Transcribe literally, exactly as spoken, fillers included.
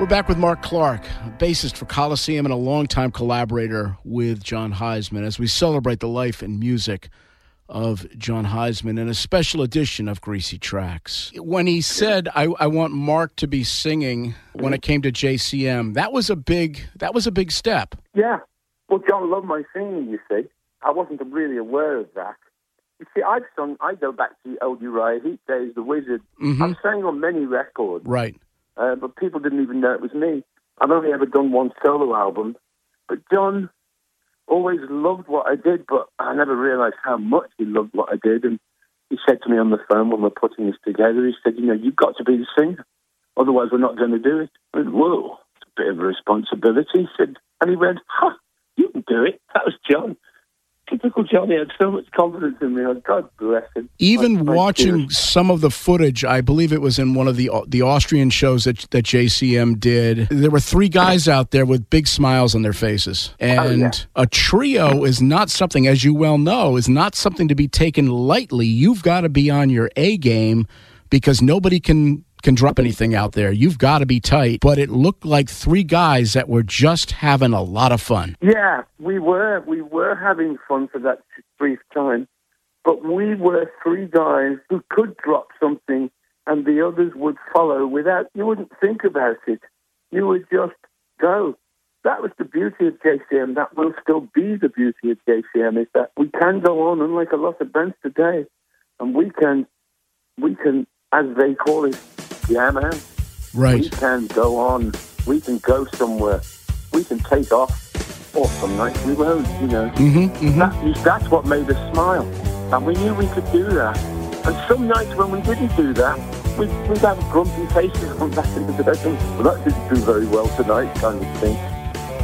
We're back with Mark Clark, bassist for Coliseum and a longtime collaborator with John Heisman, as we celebrate the life and music of John Heisman in a special edition of Greasy Tracks. When he said, I, I want Mark to be singing when it came to J C M, that was a big that was a big step. Yeah. Well, John loved my singing, you see. I wasn't really aware of that. You see, I've sung, I go back to the old Uriah Heep days, The Wizard. Mm-hmm. I've sang on many records. Right. Uh, but people didn't even know it was me. I've only ever done one solo album. But John always loved what I did, but I never realised how much he loved what I did. And he said to me on the phone when we're putting this together, he said, you know, you've got to be the singer. Otherwise, we're not going to do it. I went, whoa, it's a bit of a responsibility. He said, and he went, huh, you can do it. That was John. Typical Johnny had so much confidence in me. God bless him. Even I, watching some of the footage, I believe it was in one of the the Austrian shows that that J C M did. There were three guys out there with big smiles on their faces, and oh, yeah. a trio is not something, as you well know, is not something to be taken lightly. You've got to be on your A game because nobody can. can drop anything out there. You've got to be tight. But it looked like three guys that were just having a lot of fun. Yeah, we were. We were having fun for that brief time. But we were three guys who could drop something and the others would follow without, you wouldn't think about it. You would just go. That was the beauty of J C M. That will still be the beauty of J C M, is that we can go on, unlike a lot of bands today, and we can, we can, as they call it, yeah, man. Right. We can go on. We can go somewhere. We can take off. Or some nights we won't, you know. Mm-hmm, mm-hmm. That, that's what made us smile. And we knew we could do that. And some nights when we didn't do that, we'd, we'd have grumpy faces on back into the bedroom. Well, that didn't do very well tonight, kind of thing.